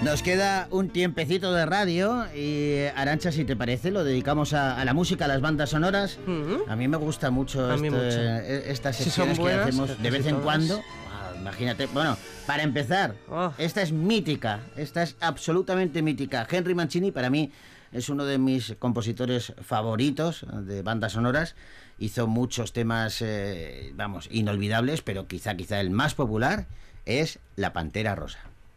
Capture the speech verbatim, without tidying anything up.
Nos queda un tiempecito de radio y, Arantxa, si te parece, lo dedicamos a, a la música, a las bandas sonoras. Uh-huh. A mí me gusta mucho, a mí este, mucho. estas si secciones son buenas, que hacemos de vez en cuando. Wow, imagínate, bueno, para empezar, oh. esta es mítica, esta es absolutamente mítica. Henry Mancini, para mí, es uno de mis compositores favoritos de bandas sonoras. Hizo muchos temas, eh, vamos, inolvidables, pero quizá, quizá el más popular es La Pantera Rosa.